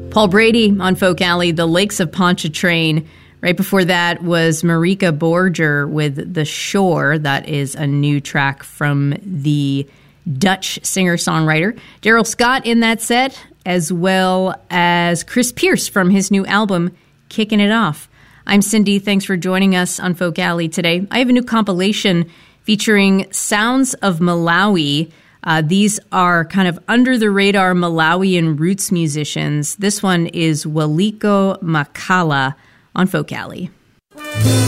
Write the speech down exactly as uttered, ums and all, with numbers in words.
Paul Brady on Folk Alley, The Lakes of Pontchartrain. Right before that was Marika Borger with The Shore. That is a new track from the Dutch singer-songwriter Daryl Scott in that set, as well as Chris Pierce from his new album, Kicking It Off. I'm Cindy. Thanks for joining us on Folk Alley today. I have a new compilation featuring Sounds of Malawi. Uh, these are kind of under-the-radar Malawian roots musicians. This one is Waliko Makala on Folk Alley.